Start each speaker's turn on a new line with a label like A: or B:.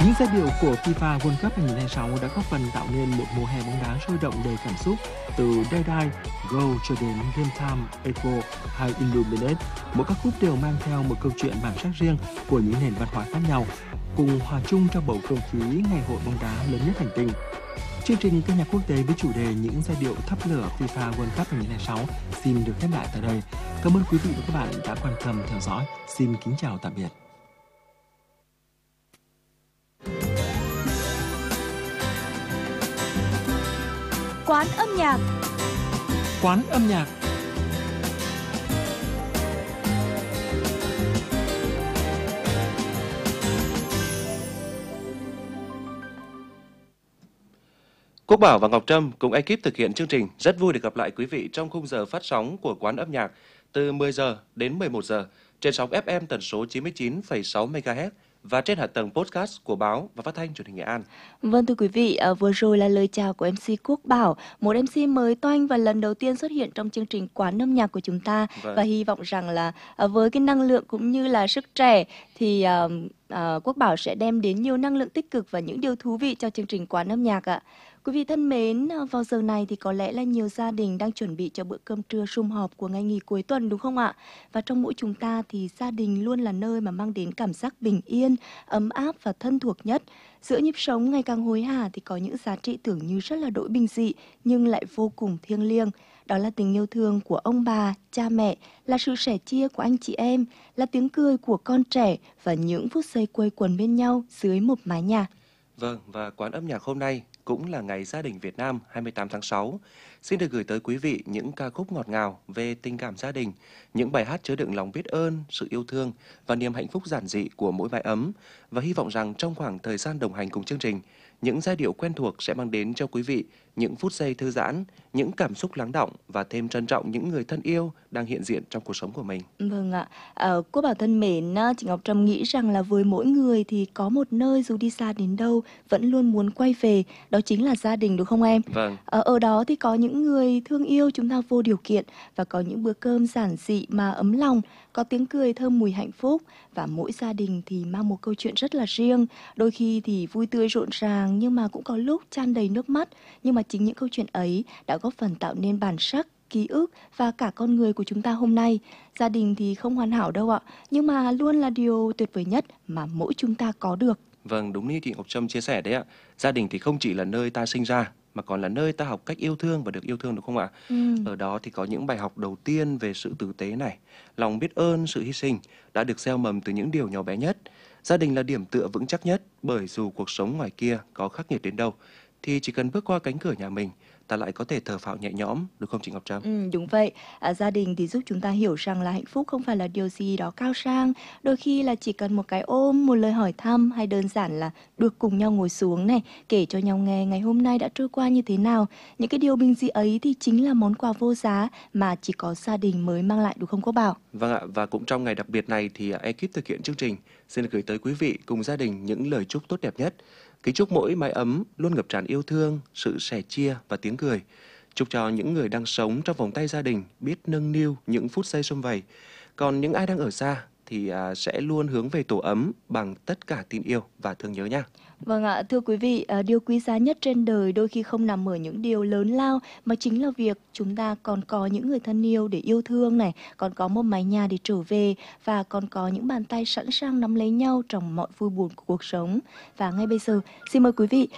A: Những giai điệu của FIFA World Cup 2026 đã góp phần tạo nên một mùa hè bóng đá sôi động đầy cảm xúc, từ Day Day, Go cho đến Game Time, Echo hay Illuminate. Mỗi ca khúc đều mang theo một câu chuyện bản sắc riêng của những nền văn hóa khác nhau, cùng hòa chung trong bầu không khí ngày hội bóng đá lớn nhất hành tinh. Chương trình ca nhạc quốc tế với chủ đề những giai điệu thắp lửa FIFA World Cup 2026 xin được khép lại tại đây. Cảm ơn quý vị và các bạn đã quan tâm theo dõi. Xin kính chào tạm biệt.
B: Quán âm nhạc.
A: Quán âm nhạc.
C: Quốc Bảo và Ngọc Trâm cùng ekip thực hiện chương trình rất vui được gặp lại quý vị trong khung giờ phát sóng của Quán âm nhạc từ 10 giờ đến 11 giờ trên sóng FM tần số 99,6 MHz và trên hạ tầng podcast của báo và phát thanh truyền hình Nghệ An.
B: Vâng thưa quý vị, vừa rồi là lời chào của MC Quốc Bảo, một MC mới toanh và lần đầu tiên xuất hiện trong chương trình Quán âm nhạc của chúng ta. Và hy vọng rằng là với cái năng lượng cũng như là sức trẻ thì Quốc Bảo sẽ đem đến nhiều năng lượng tích cực và những điều thú vị cho chương trình Quán âm nhạc ạ. Quý vị thân mến, vào giờ này thì có lẽ là nhiều gia đình đang chuẩn bị cho bữa cơm trưa sum họp của ngày nghỉ cuối tuần đúng không ạ? Và trong mỗi chúng ta thì gia đình luôn là nơi mà mang đến cảm giác bình yên, ấm áp và thân thuộc nhất. Giữa nhịp sống ngày càng hối hả thì có những giá trị tưởng như rất là đỗi bình dị nhưng lại vô cùng thiêng liêng. Đó là tình yêu thương của ông bà, cha mẹ, là sự sẻ chia của anh chị em, là tiếng cười của con trẻ và những phút giây quây quần bên nhau dưới một mái nhà.
C: Vâng, và Quán âm nhạc hôm nay cũng là ngày gia đình Việt Nam 28 tháng 6. Xin được gửi tới quý vị những ca khúc ngọt ngào về tình cảm gia đình, những bài hát chứa đựng lòng biết ơn, sự yêu thương và niềm hạnh phúc giản dị của mỗi mái ấm. Và hy vọng rằng trong khoảng thời gian đồng hành cùng chương trình, những giai điệu quen thuộc sẽ mang đến cho quý vị những phút giây thư giãn, những cảm xúc lắng đọng và thêm trân trọng những người thân yêu đang hiện diện trong cuộc sống của mình.
B: Vâng ạ, Quốc Bảo thân mến, chị Ngọc Trâm nghĩ rằng là với mỗi người thì có một nơi dù đi xa đến đâu vẫn luôn muốn quay về, đó chính là gia đình đúng không em?
C: Vâng.
B: Ở đó thì có những người thương yêu chúng ta vô điều kiện và có những bữa cơm giản dị mà ấm lòng, có tiếng cười thơm mùi hạnh phúc và mỗi gia đình thì mang một câu chuyện rất là riêng, đôi khi thì vui tươi rộn ràng nhưng mà cũng có lúc tràn đầy nước mắt, nhưng mà chính những câu chuyện ấy đã góp phần tạo nên bản sắc, ký ức và cả con người của chúng ta hôm nay. Gia đình thì không hoàn hảo đâu ạ, nhưng mà luôn là điều tuyệt vời nhất mà mỗi chúng ta có được.
C: Vâng, đúng như chị Ngọc Trâm chia sẻ đấy ạ. Gia đình thì không chỉ là nơi ta sinh ra mà còn là nơi ta học cách yêu thương và được yêu thương đúng không ạ? Ở đó thì có những bài học đầu tiên về sự tử tế này, lòng biết ơn, sự hy sinh đã được gieo mầm từ những điều nhỏ bé nhất. Gia đình là điểm tựa vững chắc nhất, bởi dù cuộc sống ngoài kia có khắc nghiệt đến đâu thì chỉ cần bước qua cánh cửa nhà mình, ta lại có thể thở phào nhẹ nhõm, đúng không chị Ngọc Trâm?
B: Đúng vậy. Gia đình thì giúp chúng ta hiểu rằng là hạnh phúc không phải là điều gì đó cao sang. Đôi khi là chỉ cần một cái ôm, một lời hỏi thăm hay đơn giản là được cùng nhau ngồi xuống này, kể cho nhau nghe ngày hôm nay đã trôi qua như thế nào. Những cái điều bình dị ấy thì chính là món quà vô giá mà chỉ có gia đình mới mang lại đúng không cô Bảo?
C: Vâng ạ, và cũng trong ngày đặc biệt này thì ekip thực hiện chương trình xin được gửi tới quý vị cùng gia đình những lời chúc tốt đẹp nhất. Kính chúc mỗi mái ấm luôn ngập tràn yêu thương, sự sẻ chia và tiếng cười. Chúc cho những người đang sống trong vòng tay gia đình biết nâng niu những phút giây sum vầy. Còn những ai đang ở xa thì sẽ luôn hướng về tổ ấm bằng tất cả tin yêu và thương nhớ nha.
B: Vâng ạ, thưa quý vị, điều quý giá nhất trên đời đôi khi không nằm ở những điều lớn lao mà chính là việc chúng ta còn có những người thân yêu để yêu thương này, còn có một mái nhà để trở về và còn có những bàn tay sẵn sàng nắm lấy nhau trong mọi vui buồn của cuộc sống. Và ngay bây giờ, xin mời quý vị